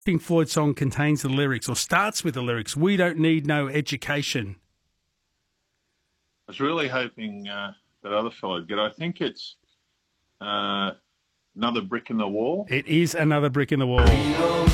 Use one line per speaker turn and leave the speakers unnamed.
Pink Floyd song contains the lyrics or starts with the lyrics, "We don't need no education"?
I was really hoping that other fellow would get it. I think it's Another Brick in the Wall.
It is Another Brick in the Wall.